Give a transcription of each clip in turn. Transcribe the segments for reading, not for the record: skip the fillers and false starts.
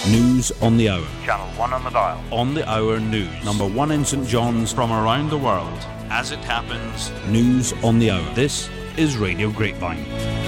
News on the hour. Channel 1 on the dial. On the hour news. Number 1 in St John's from around the world. As it happens, news on the hour. This is Radio Grapevine.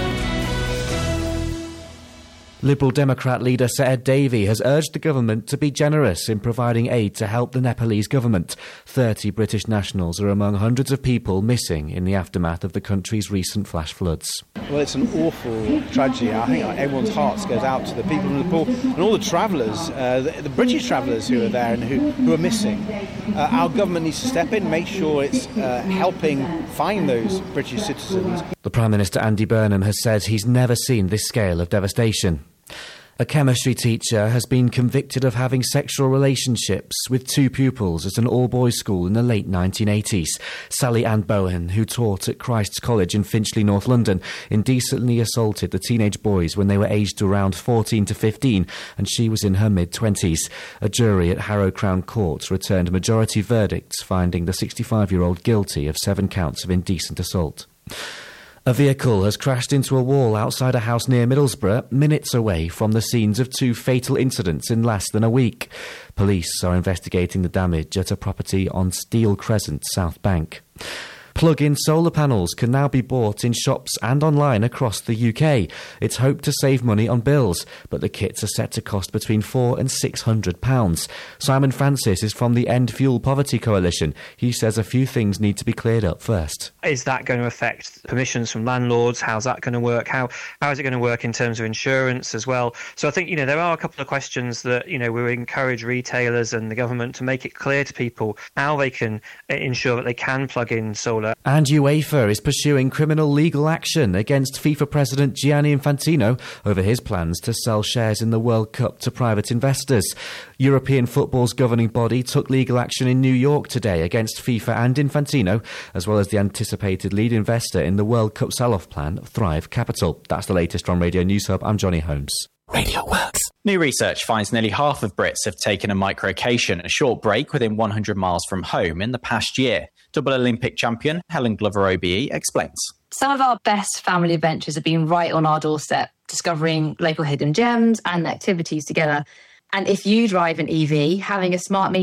Liberal Democrat leader Sir Ed Davey has urged the government to be generous in providing aid to help the Nepalese government. 30 British nationals are among hundreds of people missing in the aftermath of the country's recent flash floods. Well, it's an awful tragedy. I think everyone's hearts goes out to the people in Nepal and all the travellers, the British travellers who are there and who are missing. Our government needs to step in, make sure it's helping find those British citizens. The Prime Minister Andy Burnham has said he's never seen this scale of devastation. A chemistry teacher has been convicted of having sexual relationships with 2 pupils at an all-boys school in the late 1980s. Sally Ann Bowen, who taught at Christ's College in Finchley, North London, indecently assaulted the teenage boys when they were aged around 14 to 15, and she was in her mid-20s. A jury at Harrow Crown Court returned majority verdicts, finding the 65-year-old guilty of 7 counts of indecent assault. A vehicle has crashed into a wall outside a house near Middlesbrough, minutes away from the scenes of 2 fatal incidents in less than a week. Police are investigating the damage at a property on Steel Crescent, South Bank. Plug-in solar panels can now be bought in shops and online across the UK. It's hoped to save money on bills, but the kits are set to cost between £400 and £600. Simon Francis is from the End Fuel Poverty Coalition. He says a few things need to be cleared up first. Is that going to affect permissions from landlords? How's that going to work? How is it going to work in terms of insurance as well? So I think, there are a couple of questions that, we encourage retailers and the government to make it clear to people how they can ensure that they can plug in solar. And UEFA is pursuing criminal legal action against FIFA President Gianni Infantino over his plans to sell shares in the World Cup to private investors. European football's governing body took legal action in New York today against FIFA and Infantino, as well as the anticipated lead investor in the World Cup sell-off plan, Thrive Capital. That's the latest from Radio News Hub. I'm Johnny Holmes. Radio Works. New research finds nearly half of Brits have taken a microcation, a short break within 100 miles from home, in the past year. Double Olympic champion Helen Glover-OBE explains. Some of our best family adventures have been right on our doorstep, discovering local hidden gems and activities together. And if you drive an EV, having a smart meter